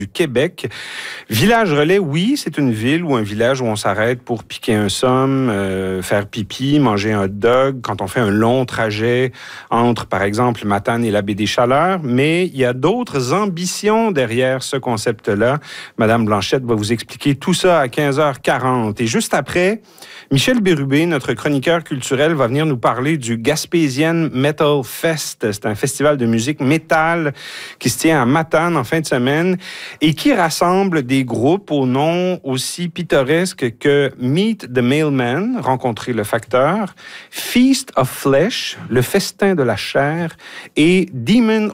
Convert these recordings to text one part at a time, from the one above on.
du Québec. Village Relais, oui, c'est une ville ou un village où on s'arrête pour piquer un somme, faire pipi, manger un hot dog, quand on fait un long trajet entre, par exemple, Matane et la baie des Chaleurs. Mais il y a d'autres ambitions derrière ce concept-là. Madame Blanchette va vous expliquer tout ça à 15h40. Et juste après, Michel Bérubé, notre chroniqueur culturel, va venir nous parler du Gaspésian Metal Fest. C'est un festival de musique métal qui se tient à Matane en fin de semaine et qui rassemble des groupes au nom aussi pittoresque que Meet the Mailman, Rencontrer le Facteur, Feast of Flesh, Le Festin de la Chair et Demon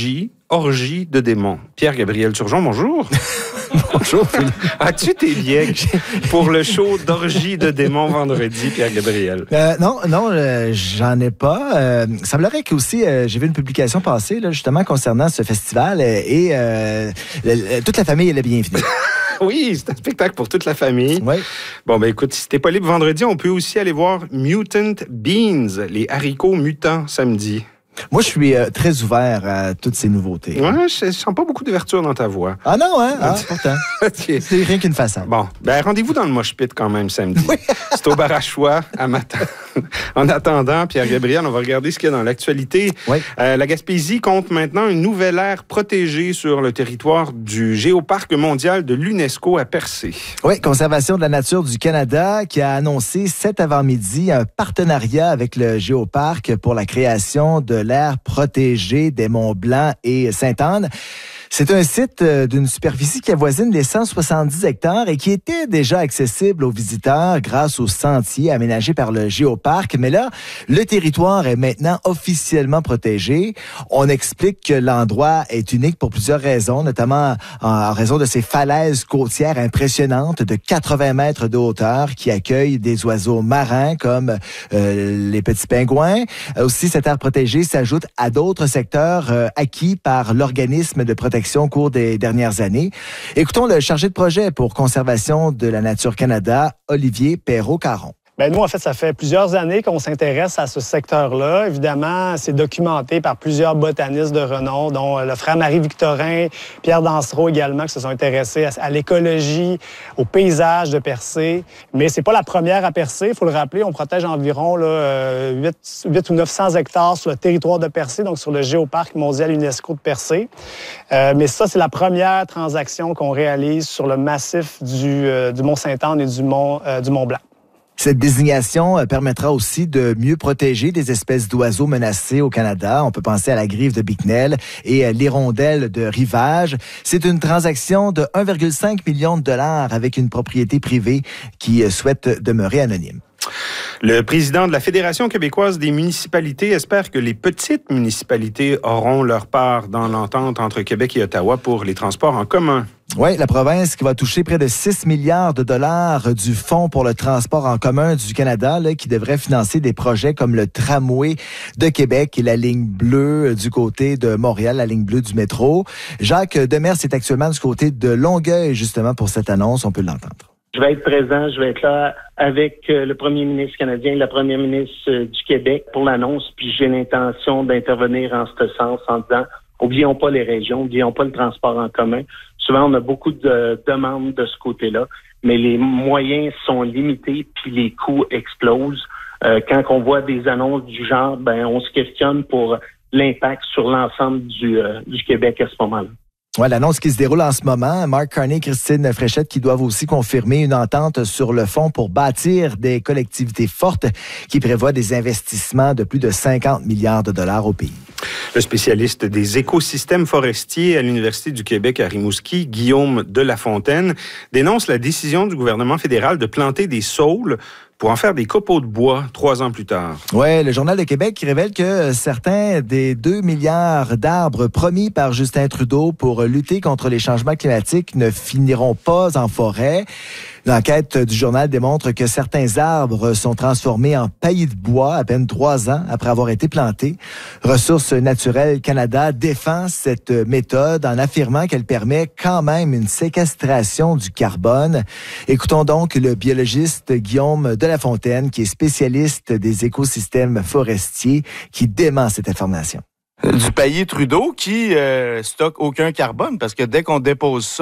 Orgy de démons. Pierre-Gabriel Turgeon, bonjour. Bonjour, Philippe. As-tu tes billets pour le show d'orgie de démons vendredi, Pierre-Gabriel? Non, j'en ai pas. Semblerait que aussi, j'ai vu une publication passer, là, justement, concernant ce festival et toute la famille est la bienvenue. Oui, c'est un spectacle pour toute la famille. Oui. Bon, ben écoute, si t'es pas libre vendredi, on peut aussi aller voir Mutant Beans, les haricots mutants, samedi. Moi, je suis très ouvert à toutes ces nouveautés. Ouais, je sens pas beaucoup d'ouverture dans ta voix. Ah non, hein? Ah, pourtant. Okay. C'est rien qu'une façade. Bon, ben rendez-vous dans le mosh pit quand même samedi. Oui. C'est au bar à choix à Matane. En attendant, Pierre-Gabriel, on va regarder ce qu'il y a dans l'actualité. Oui. La Gaspésie compte maintenant une nouvelle aire protégée sur le territoire du Géoparc mondial de l'UNESCO à Percé. Oui, Conservation de la nature du Canada qui a annoncé cet avant-midi un partenariat avec le Géoparc pour la création de l'aire protégée des Monts-Blanc et Sainte-Anne. C'est un site d'une superficie qui avoisine les 170 hectares et qui était déjà accessible aux visiteurs grâce aux sentiers aménagés par le Géoparc. Mais là, le territoire est maintenant officiellement protégé. On explique que l'endroit est unique pour plusieurs raisons, notamment en raison de ses falaises côtières impressionnantes de 80 mètres de hauteur qui accueillent des oiseaux marins comme les petits pingouins. Aussi, cette aire protégée s'ajoute à d'autres secteurs acquis par l'organisme de protection au cours des dernières années. Écoutons le chargé de projet pour Conservation de la nature Canada, Olivier Perrault-Caron. Bien, nous, en fait, ça fait plusieurs années qu'on s'intéresse à ce secteur-là. Évidemment, c'est documenté par plusieurs botanistes de renom, dont le frère Marie-Victorin, Pierre Dansereau également, qui se sont intéressés à l'écologie, au paysage de Percé. Mais c'est pas la première à Percé, il faut le rappeler. On protège environ 8 ou 900 hectares sur le territoire de Percé, donc sur le Géoparc mondial UNESCO de Percé. Mais ça, c'est la première transaction qu'on réalise sur le massif du Mont-Sainte-Anne et du Mont-Blanc. Cette désignation permettra aussi de mieux protéger des espèces d'oiseaux menacés au Canada. On peut penser à la grive de Bicknell et l'hirondelle de rivage. C'est une transaction de 1,5 million de dollars avec une propriété privée qui souhaite demeurer anonyme. Le président de la Fédération québécoise des municipalités espère que les petites municipalités auront leur part dans l'entente entre Québec et Ottawa pour les transports en commun. Oui, la province qui va toucher près de 6 milliards de dollars du Fonds pour le transport en commun du Canada, là, qui devrait financer des projets comme le tramway de Québec et la ligne bleue du côté de Montréal, la ligne bleue du métro. Jacques Demers est actuellement du côté de Longueuil, justement, pour cette annonce. On peut l'entendre. Je vais être présent, je vais être là avec le premier ministre canadien et la première ministre du Québec pour l'annonce, puis j'ai l'intention d'intervenir en ce sens en disant, oublions pas les régions, oublions pas le transport en commun. Souvent, on a beaucoup de demandes de ce côté-là, mais les moyens sont limités, puis les coûts explosent. Quand on voit des annonces du genre, on se questionne pour l'impact sur l'ensemble du Québec à ce moment-là. Ouais, l'annonce qui se déroule en ce moment, Mark Carney et Christine Fréchette qui doivent aussi confirmer une entente sur le fonds pour bâtir des collectivités fortes qui prévoit des investissements de plus de 50 milliards de dollars au pays. Le spécialiste des écosystèmes forestiers à l'Université du Québec à Rimouski, Guillaume Delafontaine, dénonce la décision du gouvernement fédéral de planter des saules pour en faire des copeaux de bois 3 ans plus tard. Oui, le Journal de Québec qui révèle que certains des 2 milliards d'arbres promis par Justin Trudeau pour lutter contre les changements climatiques ne finiront pas en forêt. L'enquête du journal démontre que certains arbres sont transformés en paillis de bois à peine 3 ans après avoir été plantés. Ressources naturelles Canada défend cette méthode en affirmant qu'elle permet quand même une séquestration du carbone. Écoutons donc le biologiste Guillaume Delafontaine, qui est spécialiste des écosystèmes forestiers, qui dément cette information. Du paillis Trudeau qui stocke aucun carbone, parce que dès qu'on dépose ça,